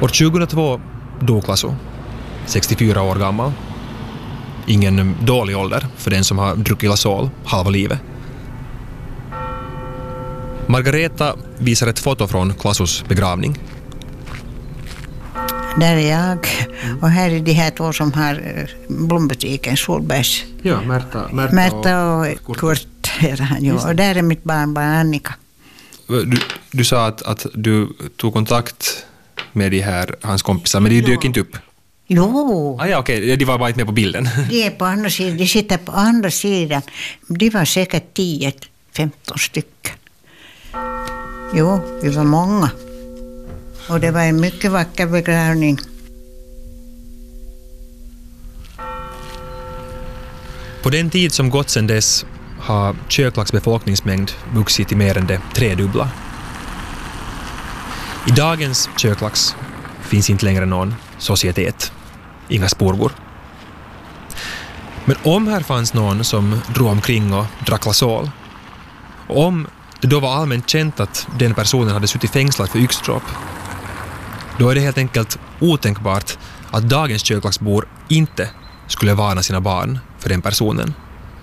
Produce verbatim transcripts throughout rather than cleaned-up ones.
År tjugohundratvå dog Klasso, sextiofyra år gammal. Ingen dålig ålder för den som har druckit Lasol halva livet. Margareta visar ett foto från Klassos begravning. Där är jag. Och här är de här två som har blombutiken Solbergs. Ja, Märta, Märta, Märta och, och Kurt. Kurt ja. Och där är mitt barnbarn Annika. Du, du sa att, att du tog kontakt med de här, hans kompisar, men de ja. dök inte upp. Jo. Ah, ja, okej. Okay. De var bara inte med på bilden. De är på andra sidan. De sitter på andra sidan. De var säkert tio, femton stycken. Jo, vi var många. Och det var en mycket vacker begravning. På den tid som gått sedan dess har Köklaks befolkningsmängd vuxit till mer än det tredubbla. I dagens Köklax finns inte längre någon societet, inga spårgor. Men om här fanns någon som drog omkring och drack Lasol, och om det då var allmänt känt att den personen hade suttit fängslad för yxdråp, då är det helt enkelt otänkbart att dagens Köklaksbor inte skulle varna sina barn för den personen.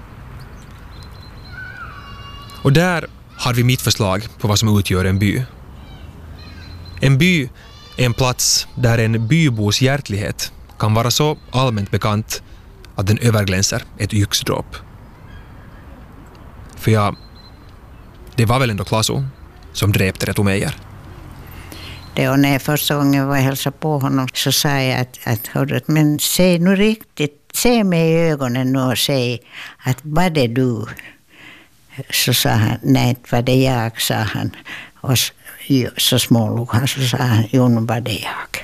Och där har vi mitt förslag på vad som utgör en by. En by är en plats där en bybos hjärtlighet kan vara så allmänt bekant att den överglänser ett yxdråp. För ja, det var väl ändå Klasso som dräpte Reto Meijer. Det och när första gången jag var och hälsade på honom så sa jag att, att hörde, men säg nu riktigt, se mig i ögonen nu och säg att vad är du? Så sa han, nej, vad det jag, sa han. Och så, så smålog han, så sa han, jo, nu var det jag.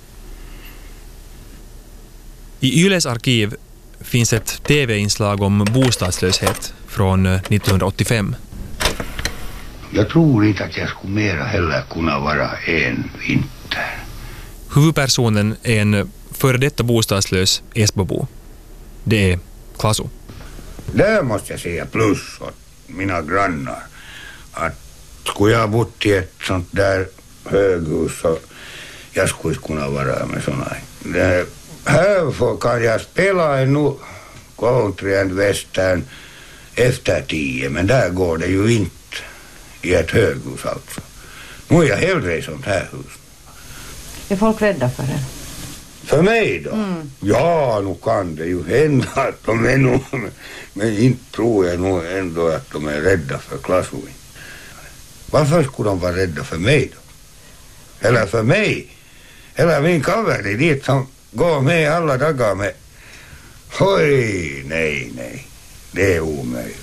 I Yles arkiv finns ett tv-inslag om bostadslöshet från nittonhundraåttiofem. Jag tror inte att jag skulle mera heller kunna vara en vinter. Huvudpersonen är en före detta bostadslös Esbobo. Det är Klasso. Där måste jag säga plus åt mina grannar. Att skulle jag bott i ett sånt där höghus så jag skulle kunna vara med såna. Det, här kan jag spela en nu country and western efter tio, men där går det ju inte i ett höghus alltså. Nu är jag hellre i sånt här hus. Är folk rädda för det? För mig då? Mm. Ja, nu kan det ju hända att de är nog, men inte tror jag nog ändå att de är rädda för Klasso. Varför skulle de vara rädda för mig då? Eller för mig? Eller min kaveri dit som går med alla dagar med... Oj, nej, nej. Det är omöjligt.